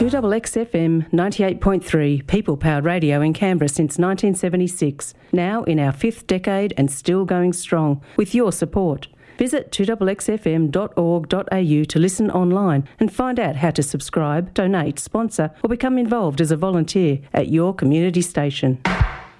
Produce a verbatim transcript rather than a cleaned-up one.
two X X F M ninety-eight point three, people-powered radio in Canberra since nineteen seventy-six, now in our fifth decade and still going strong, with your support. Visit two X X F M dot org dot a u to listen online and find out how to subscribe, donate, sponsor or become involved as a volunteer at your community station.